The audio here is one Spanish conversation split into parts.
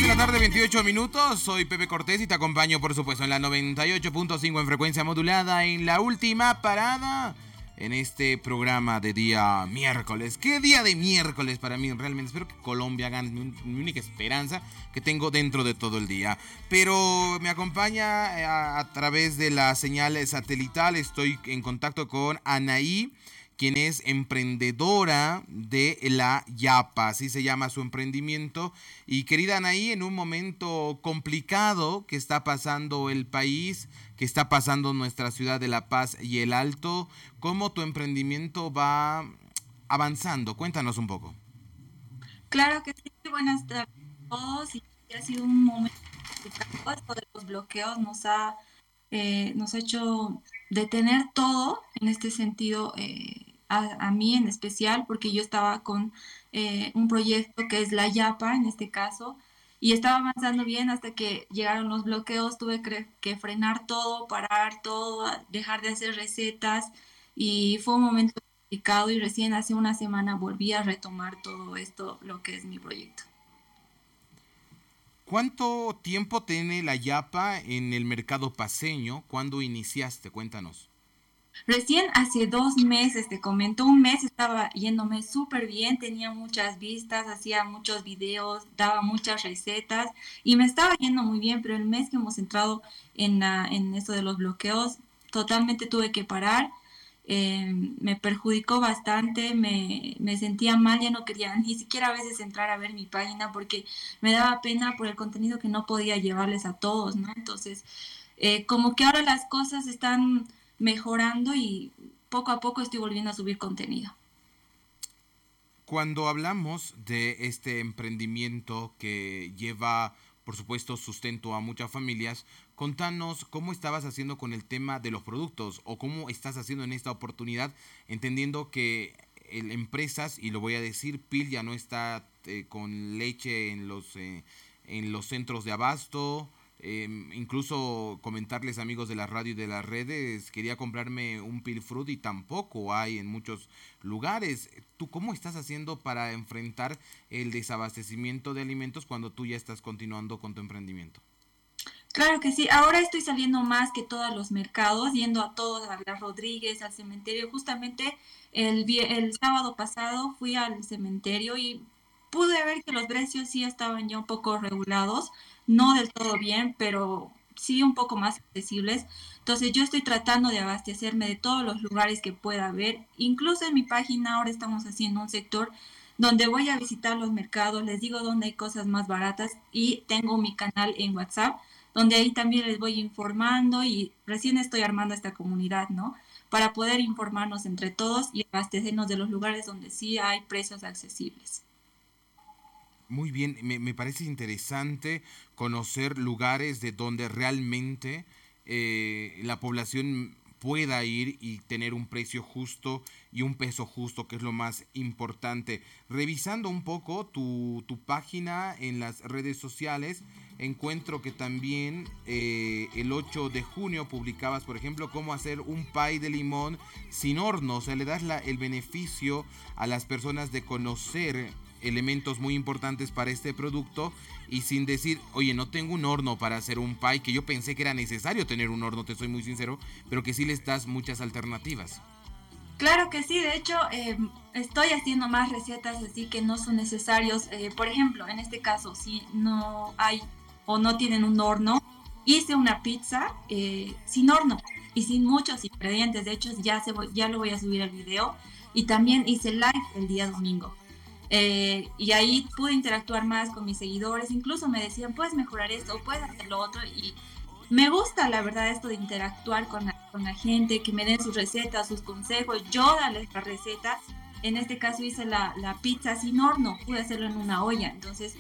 de la tarde, 28 minutos. Soy Pepe Cortés y te acompaño, por supuesto, en la 98.5 en frecuencia modulada, en la última parada en este programa de día miércoles. ¿Qué día de miércoles para mí? Realmente espero que Colombia gane, mi única esperanza que tengo dentro de todo el día. Pero me acompaña a través de la señal satelital. Estoy en contacto con Anaí, quien es emprendedora de La Yapa, así se llama su emprendimiento. Y querida Anaí, en un momento complicado que está pasando el país, que está pasando nuestra ciudad de La Paz y el Alto, ¿cómo tu emprendimiento va avanzando? Cuéntanos un poco. Claro que sí, buenas tardes a todos. Y ha sido un momento complicado. Esto de los bloqueos nos ha hecho detener todo en este sentido, a mí en especial, porque yo estaba con un proyecto que es la Yapa en este caso, y estaba avanzando bien hasta que llegaron los bloqueos. Tuve que frenar todo, parar todo, dejar de hacer recetas, y fue un momento complicado, y recién hace una semana volví a retomar todo esto, lo que es mi proyecto. ¿Cuánto tiempo tiene La Yapa en el mercado paceño? ¿Cuándo iniciaste? Cuéntanos. Recién hace 2 meses, te comento, un mes estaba yéndome súper bien, tenía muchas vistas, hacía muchos videos, daba muchas recetas y me estaba yendo muy bien, pero el mes que hemos entrado en esto de los bloqueos, totalmente tuve que parar. Me perjudicó bastante, me sentía mal, ya no quería ni siquiera a veces entrar a ver mi página porque me daba pena por el contenido que no podía llevarles a todos, ¿no? Entonces, como que ahora las cosas están mejorando y poco a poco estoy volviendo a subir contenido. Cuando hablamos de este emprendimiento que lleva, por supuesto, sustento a muchas familias, contanos cómo estabas haciendo con el tema de los productos o cómo estás haciendo en esta oportunidad, entendiendo que empresas, y lo voy a decir, PIL ya no está con leche en los centros de abasto. Incluso comentarles, amigos de la radio y de las redes, quería comprarme un Pilfrut y tampoco hay en muchos lugares. ¿Tú cómo estás haciendo para enfrentar el desabastecimiento de alimentos cuando tú ya estás continuando con tu emprendimiento? Claro que sí, ahora estoy saliendo más que todos los mercados, yendo a todos, a las Rodríguez, al cementerio. Justamente el sábado pasado fui al cementerio y pude ver que los precios sí estaban ya un poco regulados, no del todo bien, pero sí un poco más accesibles. Entonces yo estoy tratando de abastecerme de todos los lugares que pueda haber. Incluso en mi página ahora estamos haciendo un sector donde voy a visitar los mercados, les digo dónde hay cosas más baratas, y tengo mi canal en WhatsApp donde ahí también les voy informando, y recién estoy armando esta comunidad, ¿no? Para poder informarnos entre todos y abastecernos de los lugares donde sí hay precios accesibles. Muy bien, me parece interesante conocer lugares de donde realmente la población pueda ir y tener un precio justo y un peso justo, que es lo más importante. Revisando un poco tu página en las redes sociales, encuentro que también el 8 de junio publicabas, por ejemplo, cómo hacer un pie de limón sin horno. O sea, le das el beneficio a las personas de conocer elementos muy importantes para este producto y sin decir, oye, no tengo un horno para hacer un pie, que yo pensé que era necesario tener un horno, te soy muy sincero, pero que sí les das muchas alternativas. Claro que sí, de hecho estoy haciendo más recetas así que no son necesarios. Por ejemplo, en este caso, si no hay o no tienen un horno, hice una pizza sin horno y sin muchos ingredientes. De hecho, ya lo voy a subir al video. Y también hice live el día domingo. Y ahí pude interactuar más con mis seguidores. Incluso me decían, puedes mejorar esto o puedes hacer lo otro. Y me gusta, la verdad, esto de interactuar con la gente, que me den sus recetas, sus consejos, yo darles la receta. En este caso hice la pizza sin horno, pude hacerlo en una olla. Entonces,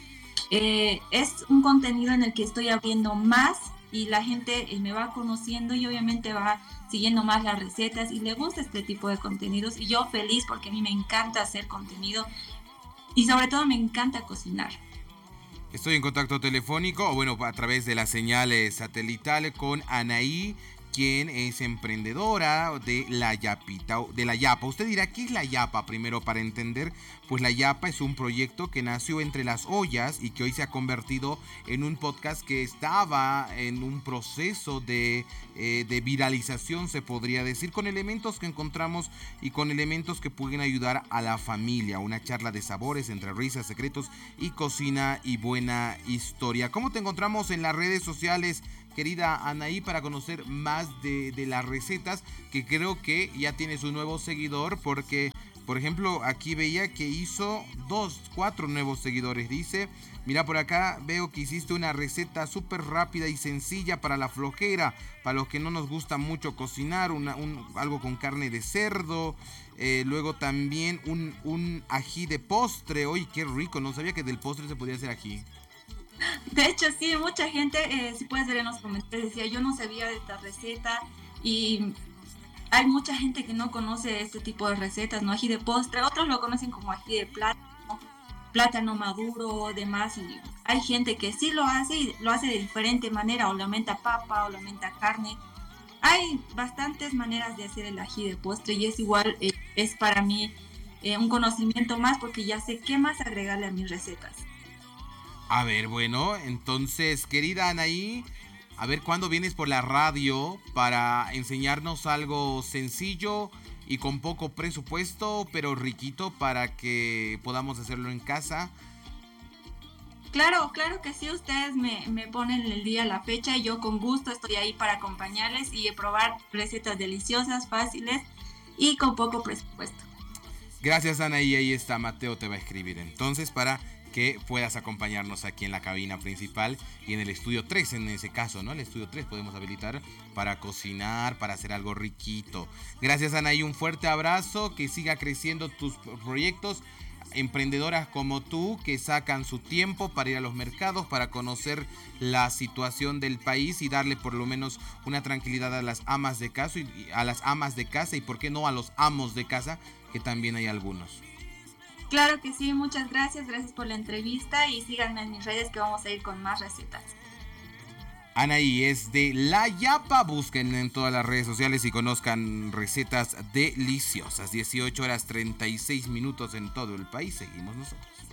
es un contenido en el que estoy abriendo más, y la gente me va conociendo y obviamente va siguiendo más las recetas y le gusta este tipo de contenidos. Y yo feliz porque a mí me encanta hacer contenido y sobre todo me encanta cocinar. Estoy en contacto telefónico, o bueno, a través de la señal satelital con Anaí, quien es emprendedora de la Yapita, de la Yapa. Usted dirá, ¿qué es la Yapa? Primero, para entender, pues la Yapa es un proyecto que nació entre las ollas y que hoy se ha convertido en un podcast que estaba en un proceso de viralización, se podría decir, con elementos que encontramos y con elementos que pueden ayudar a la familia. Una charla de sabores entre risas, secretos y cocina y buena historia. ¿Cómo te encontramos en las redes sociales, querida Anaí, para conocer más de las recetas? Que creo que ya tienes un nuevo seguidor, porque por ejemplo aquí veía que hizo 4 nuevos seguidores. Dice, mira, por acá veo que hiciste una receta súper rápida y sencilla para la flojera, para los que no nos gusta mucho cocinar, algo con carne de cerdo. Luego también un ají de postre. Oye, qué rico, no sabía que del postre se podía hacer ají. De hecho, sí, mucha gente, si puedes ver en los comentarios, decía, yo no sabía de esta receta y hay mucha gente que no conoce este tipo de recetas, ¿no? Ají de postre, otros lo conocen como ají de plátano, plátano maduro, demás, y hay gente que sí lo hace y lo hace de diferente manera, o lo aumenta papa, o lo aumenta carne. Hay bastantes maneras de hacer el ají de postre y es igual, es para mí un conocimiento más porque ya sé qué más agregarle a mis recetas. A ver, bueno, entonces, querida Anaí, a ver cuándo vienes por la radio para enseñarnos algo sencillo y con poco presupuesto, pero riquito para que podamos hacerlo en casa. Claro, claro que sí, ustedes me ponen el día, la fecha y yo con gusto estoy ahí para acompañarles y probar recetas deliciosas, fáciles y con poco presupuesto. Gracias, Anaí, ahí está, Mateo te va a escribir entonces para que puedas acompañarnos aquí en la cabina principal y en el estudio 3 en ese caso, ¿no? El estudio 3 podemos habilitar para cocinar, para hacer algo riquito. Gracias, Anaí, un fuerte abrazo, que siga creciendo tus proyectos. Emprendedoras como tú que sacan su tiempo para ir a los mercados, para conocer la situación del país y darle por lo menos una tranquilidad a las amas de casa y por qué no a los amos de casa, que también hay algunos. Claro que sí, muchas gracias, gracias por la entrevista y síganme en mis redes que vamos a ir con más recetas. Anaí es de La Yapa, busquen en todas las redes sociales y conozcan recetas deliciosas. 18 horas 36 minutos en todo el país, seguimos nosotros.